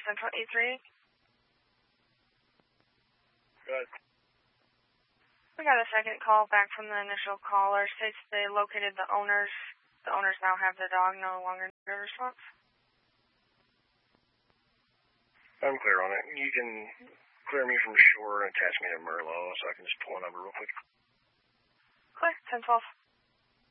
Central 83. Good. We got a second call back from the initial caller. States they located the owners. The owners now have the dog, no longer need a response. I'm clear on it. You can clear me from shore and attach me to Merlot so I can just pull a number real quick. Clear, 1012.